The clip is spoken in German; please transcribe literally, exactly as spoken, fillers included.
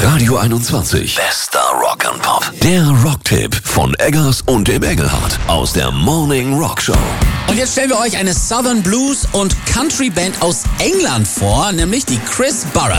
Radio einundzwanzig. Bester Rock and Pop. Der Rocktipp von Eggers und dem Engelhardt aus der Morning Rock Show. Und jetzt stellen wir euch eine Southern Blues und Country Band aus England vor, nämlich die Chris Barrett.